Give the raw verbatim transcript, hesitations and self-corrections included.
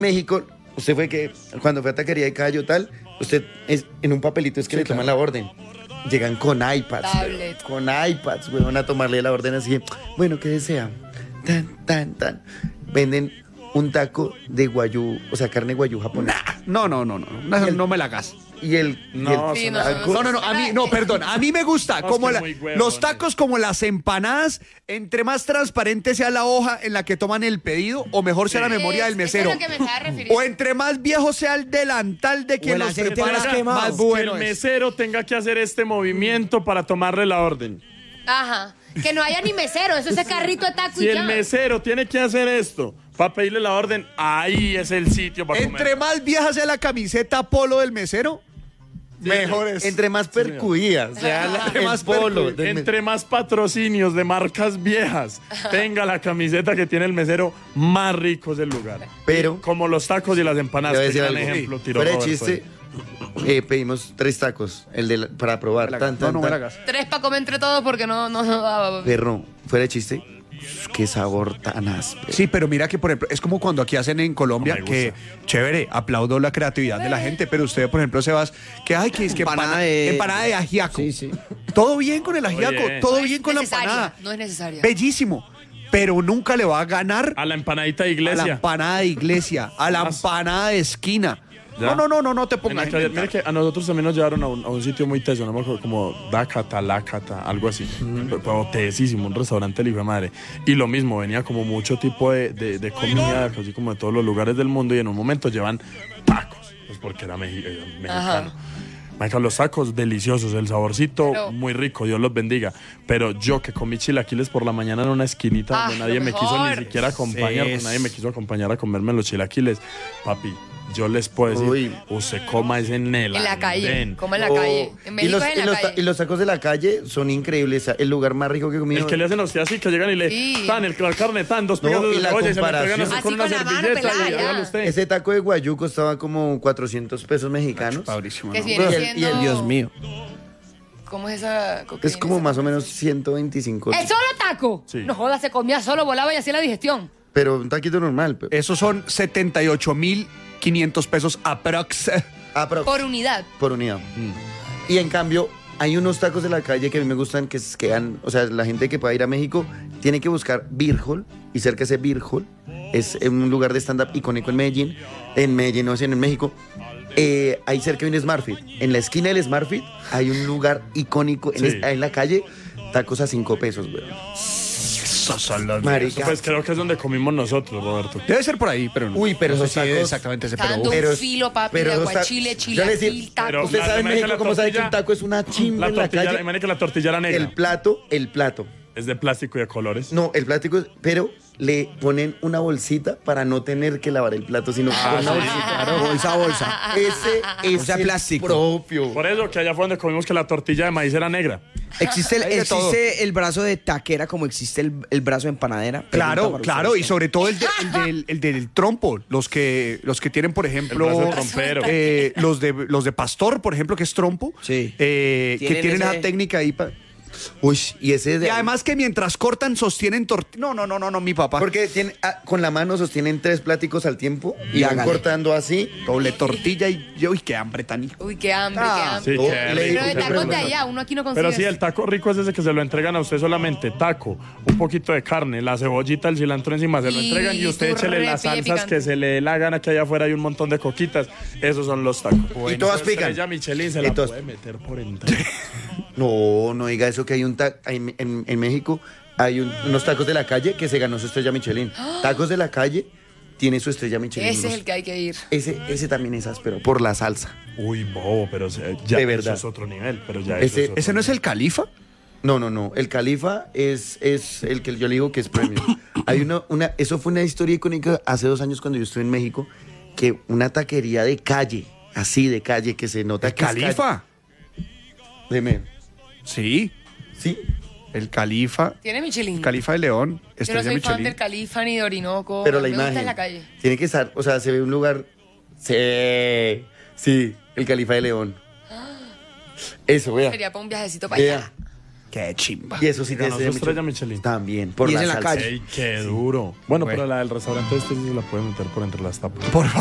México, usted fue que cuando fue a Taquería de Cayo tal, usted es en un papelito es que sí, le toman claro. la orden. Llegan con iPads, weón, con iPads, weón, a tomarle la orden así. Bueno, ¿qué desea? Tan, tan, tan. Venden un taco de guayú, o sea, carne guayú japonesa. No, no, no, no, no, el, no me la hagas. Y el... No, y el, sí, no, no, no, no, a mí, no, perdón, a mí me gusta, como la, huevo, los tacos como las empanadas, entre más transparente sea la hoja en la que toman el pedido, o mejor sea sí. la memoria del mesero. Es, es lo que me estaba refiriendo. O entre más viejo sea el delantal de quien los prepara, más bueno que el mesero es. tenga que hacer este movimiento para tomarle la orden. Ajá, que no haya ni mesero, eso es ese carrito de taco si y el ya. mesero tiene que hacer esto para pedirle la orden, ahí es el sitio para comer. Entre más vieja sea la camiseta polo del mesero, sí, mejor es. Entre más percudidas, o sea, la, entre más polo. Entre más patrocinios de marcas viejas tenga la camiseta que tiene el mesero, más rico es el lugar. Pero, como los tacos y las empanadas, que es un ejemplo, sí. tiró Fuera de chiste, eh, pedimos tres tacos el de la, para probar. No, tan, tan, no, no tan. me la tres para comer entre todos porque no, no, no daba. Perro, fuera de chiste, qué sabor tan áspero. Sí, pero mira que, por ejemplo, es como cuando aquí hacen en Colombia, no que chévere, aplaudo la creatividad de la gente, pero usted, por ejemplo, se vas, que ay, que es que empanada, empanada de, empanada de ajiaco. Sí, sí. Todo bien con el ajiaco, Oye. todo no bien con la empanada. No es necesaria. Bellísimo. Pero nunca le va a ganar a la empanadita de iglesia. A la empanada de iglesia, a la empanada de esquina. ¿Ya? No, no, no, no, no te pongas. Mira, mira que a nosotros también nos llevaron a un, a un sitio muy teso, ¿no? Como Dakata, Lakata, algo así. Mm. Pero, pero tesísimo, un restaurante hijo de madre. Y lo mismo, venía como mucho tipo de, de, de comida, así como de todos los lugares del mundo, y en un momento llevan tacos, pues porque era meji eh, mexicano. Ajá. Los tacos deliciosos, el saborcito pero, muy rico, Dios los bendiga. Pero yo que comí chilaquiles por la mañana en una esquinita ah, donde nadie me quiso ni siquiera acompañar, sí, nadie me quiso acompañar a comerme los chilaquiles, papi. Yo les puedo decir, Uy. usted coma es en el En la calle, coma en la oh. calle. En México y, los, es en y, la los, calle. y los tacos de la calle son increíbles. El lugar más rico que he comido. El que le hacen a usted así, que llegan y le sí. tan, el, la carne tan, dos pedaços no, de cebolla y se me pegan así con una servilleta y hágalo usted. Ese taco de guayú costaba como cuatrocientos pesos mexicanos. Padrísimo, ¿no? ¿no? Y, el, y el Dios mío. ¿Cómo es esa cocaína? Es como más o menos ciento veinticinco. ¿El solo taco? Sí. No joda, se comía solo, volaba y hacía la digestión. Pero un taquito normal. Pero... Esos son setenta y ocho mil quinientos pesos aprox. aprox. Por unidad. Por unidad. Mm. Y en cambio, hay unos tacos de la calle que a mí me gustan que quedan, o sea, la gente que pueda ir a México tiene que buscar Beer Hall, y cerca de ese Beer Hall es un lugar de stand-up icónico en Medellín, en Medellín, no sé, en México. Eh, ahí cerca hay un Smartfit. En la esquina del Smartfit hay un lugar icónico en, sí. es, en la calle, tacos a cinco pesos, güey. Esos son los Marica. Pues creo que es donde comimos nosotros, Roberto. Debe ser por ahí, pero no. Uy, pero no esos sé tacos... Si exactamente ese, pero... Dando un filo, papi, pero de aguachile, chilaquil, taco. Usted sabe en México cómo sabe que un taco es una chimba en la calle. Imagínate que la tortilla era negra. El plato, el plato. Es de plástico y de colores. No, el plástico, pero le ponen una bolsita para no tener que lavar el plato, sino ah, con una sí, bolsita. Claro, bolsa, bolsa. Ese es o sea, el plástico propio. Por eso que allá fue donde comimos que la tortilla de maíz era negra. Existe el, existe el brazo de taquera como existe el, el brazo de empanadera. Claro, claro, y sobre todo el, de, el, del, el del trompo. Los que, los que tienen, por ejemplo, el brazo trompero. Eh, los, de, los de pastor, por ejemplo, que es trompo. Sí. Eh, que tienen ese... esa técnica ahí para... Uy, y ese de y además que mientras cortan sostienen tortilla. No, no, no, no, no, mi papá. Porque tiene, ah, con la mano sostienen tres pláticos al tiempo y, y van hágale. cortando así. Doble tortilla y uy, qué hambre tan hijo. Uy, qué hambre, ah, qué hambre. Sí, qué pero de tacos de allá, uno aquí no consigue. Pero sí, el taco rico es ese que se lo entregan a usted solamente, taco, un poquito de carne, la cebollita, el cilantro encima, se lo entregan y usted échele las salsas picante. Que se le dé la gana, que allá afuera hay un montón de coquitas. Esos son los tacos. Bueno, y todas pican. Ella Michelin se la puede meter por entrar. No, no diga eso, que hay un taco en, en, en México hay un, unos tacos de la calle que se ganó su estrella Michelin. Tacos de la calle tiene su estrella Michelin. Ese es el que hay que ir. Ese, ese también es áspero, por la salsa. Uy, bobo, pero ya de verdad. Eso es otro nivel, pero ya ese, eso es otro ¿Ese no es el Califa? No, no, no. El Califa es, es el que yo le digo que es premium. Hay una, una, eso fue una historia icónica hace dos años cuando yo estuve en México, que una taquería de calle, así de calle, que se nota ¿El que Califa? Deme. Sí. Sí. El Califa. Tiene Michelin. El Califa de León. Yo no soy Michelin. fan del Califa ni de Orinoco. Pero la me imagen. gusta en la calle. Tiene que estar, o sea, se ve un lugar. Sí. Sí, el Califa de León. Eso, vea. Sería para un viajecito para vea. allá. Qué chimba. Y eso sí Ganó tiene su estrella Michelin. También, por Y la es en la salsa. calle. Ey, qué duro. Bueno, pero la del restaurante este sí se la puede meter por entre las tapas. Por favor.